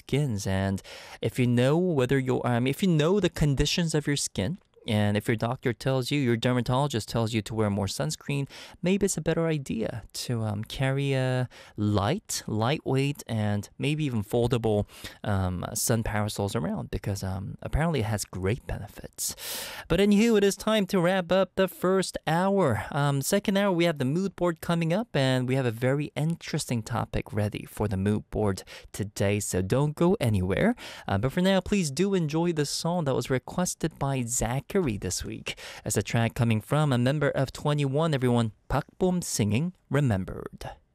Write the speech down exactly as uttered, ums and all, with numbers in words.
skins. And if you know whether you're, um, if you know the conditions of your skin, and if your doctor tells you, your dermatologist tells you to wear more sunscreen, maybe it's a better idea to um, carry a light, lightweight, and maybe even foldable um, sun parasols around because um, apparently it has great benefits. But anywho, it is time to wrap up the first hour. Um, second hour, we have the mood board coming up, and we have a very interesting topic ready for the mood board today, so don't go anywhere. Uh, but for now, please do enjoy the song that was requested by Zachary this week as a track coming from a member of twenty-one, everyone, Park Bom singing Remembered.